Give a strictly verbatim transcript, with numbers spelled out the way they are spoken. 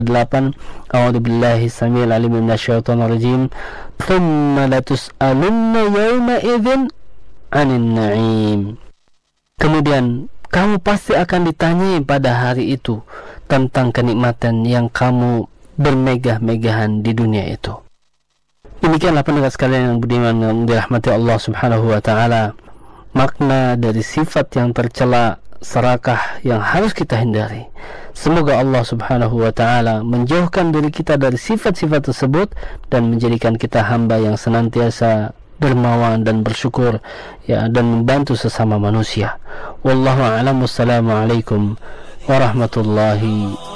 delapan. A'udzubillahi samil alim minasyaitonir rajim. Thumma latus'alunna yawma idzin 'anil na'im. Kemudian kamu pasti akan ditanyai pada hari itu tentang kenikmatan yang kamu bermegah-megahan di dunia itu. Demikianlah pendengar sekalian yang budiman yang dirahmati Allah Subhanahu wa taala, makna dari sifat yang tercela serakah yang harus kita hindari. Semoga Allah Subhanahu wa taala menjauhkan diri kita dari sifat-sifat tersebut dan menjadikan kita hamba yang senantiasa dermawan dan bersyukur, ya, dan membantu sesama manusia. Wallahu a'lam. Wassalamualaikum warahmatullahi